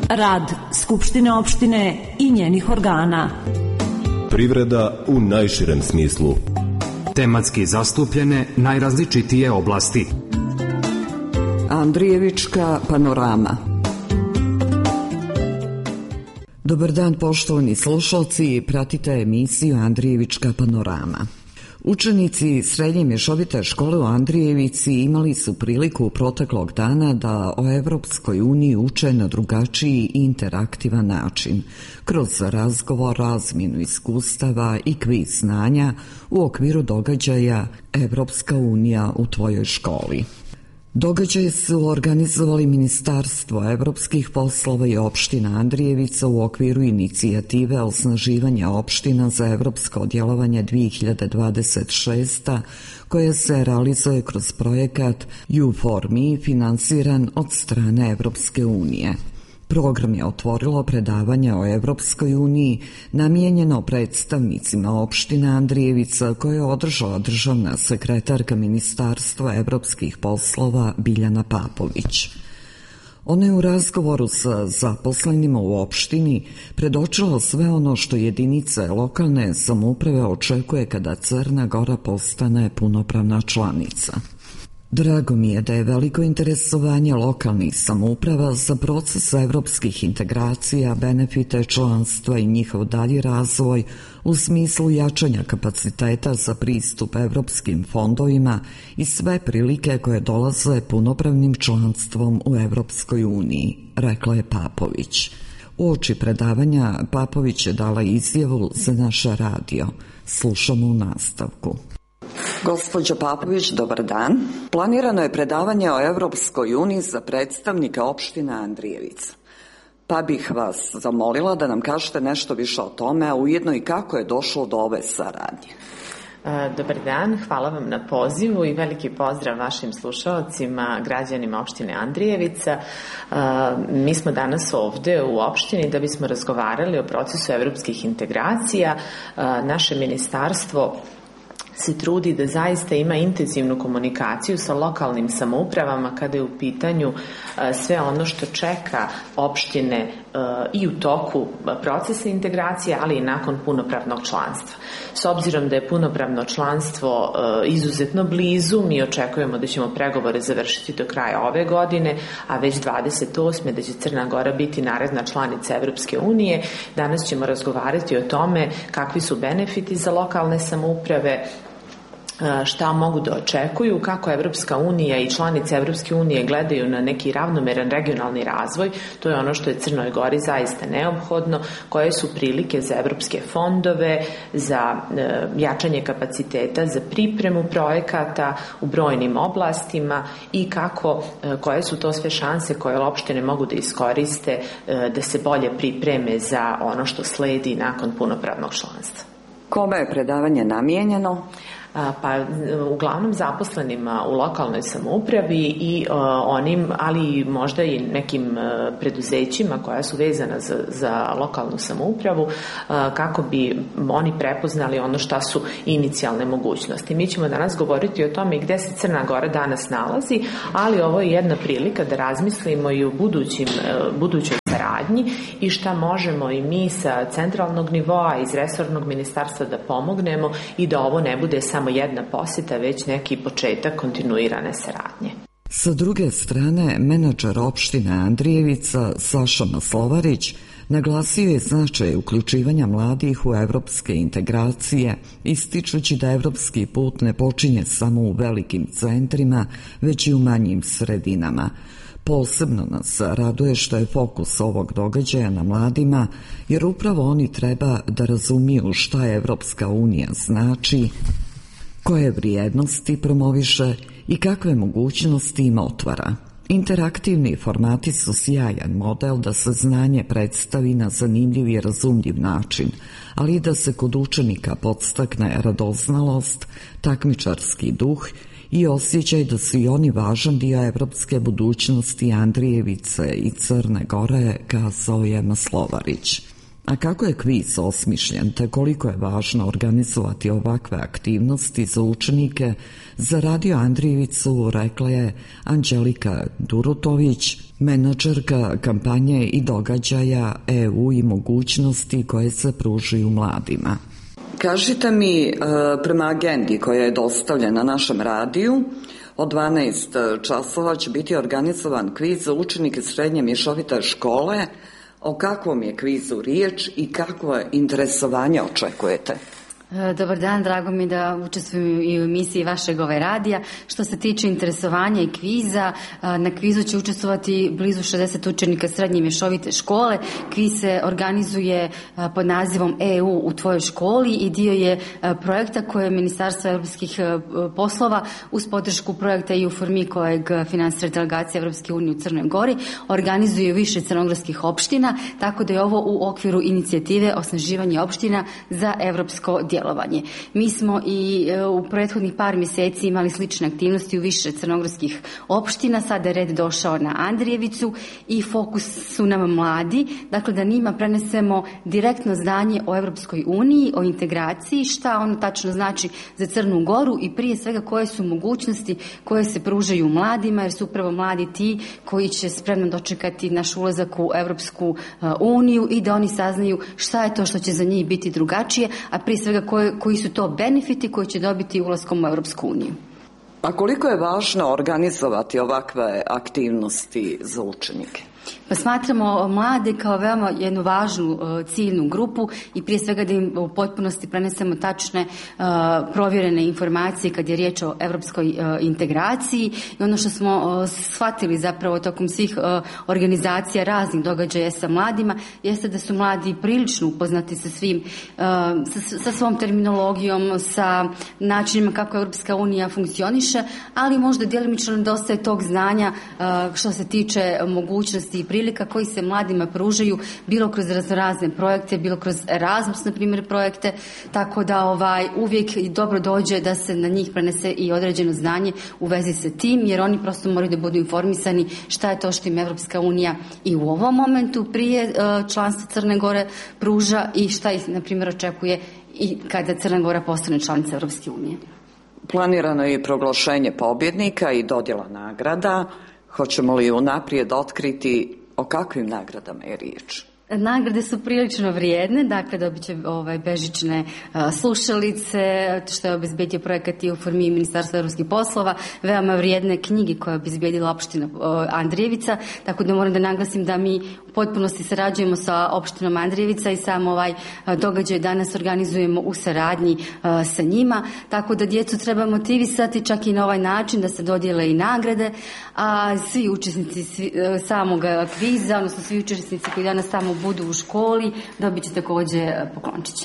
Rad Skupštine opštine i njenih organa. Privreda u najširem smislu. Tematski zastupljene najrazličitije oblasti. Andrijevička panorama. Dobar dan, poštovani slušalci, pratite emisiju Andrijevička panorama. Učenici Srednje mješovite škole u Andrijevici imali su priliku proteklog dana da o Evropskoj uniji uče na drugačiji i interaktivan način, kroz razgovor, razmjenu iskustava i kviz znanja u okviru događaja Evropska unija u tvojoj školi. Događaje su organizovali Ministarstvo evropskih poslova i opština Andrijevica u okviru inicijative osnaživanja opština za evropsko djelovanje 2026. koja se realizuje kroz projekat U4Me finansiran od strane Evropske unije. Program je otvorilo predavanje o Evropskoj uniji namijenjeno predstavnicima opštine Andrijevica koje je održala državna sekretarka Ministarstva evropskih poslova Biljana Papović. Ona je u razgovoru sa zaposlenima u opštini predočila sve ono što jedinice lokalne samouprave očekuje kada Crna Gora postane punopravna članica. Drago mi je da je veliko interesovanje lokalnih samouprava za proces evropskih integracija, benefite članstva i njihov dalji razvoj u smislu jačanja kapaciteta za pristup evropskim fondovima i sve prilike koje dolaze punopravnim članstvom u Evropskoj uniji, rekla je Papović. Uoči predavanja Papović je dala izjavu za naš radio. Slušamo u nastavku. Gospođo Papović, dobar dan. Planirano je predavanje o Evropskoj uniji za predstavnike opštine Andrijevica. Pa bih vas zamolila da nam kažete nešto više o tome, a ujedno i kako je došlo do ove saradnje. Dobar dan, hvala vam na pozivu i veliki pozdrav vašim slušalcima, građanima opštine Andrijevica. Mi smo danas ovde u opštini da bismo razgovarali o procesu evropskih integracija. Naše ministarstvo se trudi da zaista ima intenzivnu komunikaciju sa lokalnim samoupravama kada je u pitanju sve ono što čeka opštine i u toku procesa integracije, ali i nakon punopravnog članstva. S obzirom da je punopravno članstvo izuzetno blizu, mi očekujemo da ćemo pregovore završiti do kraja ove godine, a već 28. da će Crna Gora biti naredna članica Evropske unije. Danas ćemo razgovarati o tome kakvi su benefiti za lokalne samouprave, šta mogu da očekuju, kako Evropska unija i članice Evropske unije gledaju na neki ravnomeran regionalni razvoj, to je ono što je Crnoj Gori zaista neophodno, koje su prilike za evropske fondove, za jačanje kapaciteta, za pripremu projekata u brojnim oblastima i koje su to sve šanse koje opštine mogu da iskoriste da se bolje pripreme za ono što sledi nakon punopravnog članstva. Kome je predavanje namijenjeno? Pa uglavnom zaposlenima u lokalnoj samoupravi i onim, ali možda i nekim preduzećima koja su vezana za lokalnu samoupravu, kako bi oni prepoznali ono šta su inicijalne mogućnosti. Mi ćemo danas govoriti o tome gde se Crna Gora danas nalazi, ali ovo je jedna prilika da razmislimo i o budućoj saradnji i šta možemo i mi sa centralnog nivoa iz resornog ministarstva da pomognemo i da ovo ne bude samo jedna posjeta, već neki početak kontinuirane saradnje. Sa druge strane, menadžer opštine Andrijevica Saša Maslovarić naglasio je značaj uključivanja mladih u evropske integracije, ističući da evropski put ne počinje samo u velikim centrima, već i u manjim sredinama. Posebno nas raduje što je fokus ovog događaja na mladima, jer upravo oni treba da razumiju šta Evropska unija znači, koje vrijednosti promoviše i kakve mogućnosti im otvara. Interaktivni formati su sjajan model da se znanje predstavi na zanimljiv i razumljiv način, ali i da se kod učenika podstakne radoznalost, takmičarski duh i osjećaj da su i oni važan dio evropske budućnosti Andrijevice i Crne Gore, kazao je Maslovarić. A kako je kviz osmišljen, te koliko je važno organizovati ovakve aktivnosti za učenike, za Radio Andrijevicu rekla je Anđelika Durutović, menadžerka kampanje i događaja EU i mogućnosti koje se pružaju mladima. Kažite mi, prema agendi koja je dostavljena našem radiju, od 12 časova će biti organizovan kviz za učenike srednje mješovite škole. O kakvom je kvizu riječ i kakvo interesovanje očekujete? Dobar dan, drago mi da učestvujem i u emisiji vašeg radija. Što se tiče interesovanja i kviza, na kvizu će učestvovati blizu 60 učenika srednje mješovite škole. Kviz se organizuje pod nazivom EU u tvojoj školi i dio je projekta koje je Ministarstvo europskih poslova uz podršku projekta EU for Me kojeg finansira delegacija Europske unije u Crnoj Gori organizuje više crnogorskih opština, tako da je ovo u okviru inicijative osnaživanja opština za europsko djelovanje. Mi smo i u prethodnih par mjeseci imali slične aktivnosti u više crnogorskih opština, sada je red došao na Andrijevicu i fokus su nam mladi, dakle da njima prenesemo direktno znanje o Europskoj uniji, o integraciji, šta ono tačno znači za Crnu Goru i prije svega koje su mogućnosti koje se pružaju mladima, jer su upravo mladi ti koji će spremno dočekati naš ulazak u Europsku uniju i da oni saznaju šta je to što će za njih biti drugačije, a prije svega koji su to benefiti koji će dobiti ulaskom u Europsku uniju. A koliko je važno organizovati ovakve aktivnosti za učenike? Pa smatramo mlade kao veoma jednu važnu ciljnu grupu i prije svega da im u potpunosti prenesemo tačne provjerene informacije kad je riječ o europskoj integraciji i ono što smo shvatili zapravo tokom svih organizacija raznih događaja sa mladima jeste da su mladi prilično upoznati sa svim, sa svom terminologijom, sa načinima kako Europska unija funkcioniše, ali možda djelimično nedostaje tog znanja što se tiče mogućnosti i prilika koji se mladima pružaju bilo kroz razne projekte, bilo kroz Erasmus na primjer projekte, tako da uvijek dobro dođe da se na njih prenese i određeno znanje u vezi sa tim, jer oni prosto moraju da budu informisani šta je to što im Evropska unija i u ovom momentu prije članstva Crne Gore pruža i šta ih na primjer očekuje i kada Crna Gora postane članica Evropske unije. Planirano je i proglašenje pobjednika i dodjela nagrada. Hoćemo li unaprijed otkriti o kakvim nagradama je riječ? Nagrade su prilično vrijedne, dakle dobit će bežične slušalice, što je obezbedio projekat EU for Me i Ministarstva europskih poslova, veoma vrijedne knjige koje je obezbedila opština Andrijevica, tako da moram da naglasim da mi u potpunosti sarađujemo sa opštinom Andrijevica i sam događaj danas organizujemo u saradnji sa njima, tako da djecu treba motivisati čak i na ovaj način da se dodijele i nagrade, a svi učesnici samog kviza, odnosno svi učesnici koji danas samo budu u školi, dobit će također poklončiće.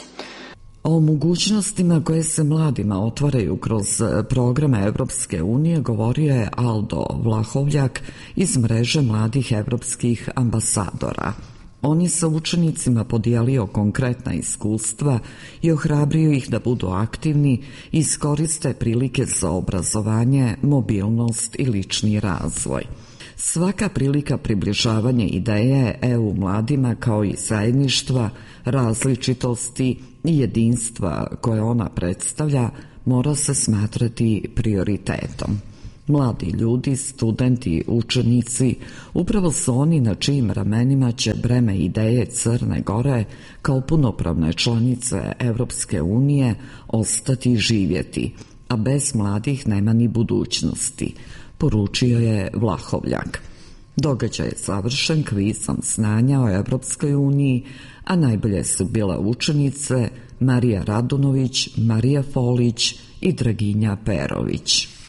O mogućnostima koje se mladima otvaraju kroz programe Evropske unije govorio je Aldo Vlahovljak iz mreže mladih evropskih ambasadora. On je sa učenicima podijelio konkretna iskustva i ohrabrio ih da budu aktivni i iskoriste prilike za obrazovanje, mobilnost i lični razvoj. Svaka prilika približavanja ideje EU mladima kao i zajedništva, različitosti i jedinstva koje ona predstavlja mora se smatrati prioritetom. Mladi ljudi, studenti, učenici, upravo su oni na čijim ramenima će breme ideje Crne Gore kao punopravne članice Evropske unije ostati i živjeti, a bez mladih nema ni budućnosti, poručio je Vlahovljak. Događaj je završen kvizom znanja o Evropskoj uniji, a najbolje su bile učenice Marija Radunović, Marija Folić i Draginja Perović.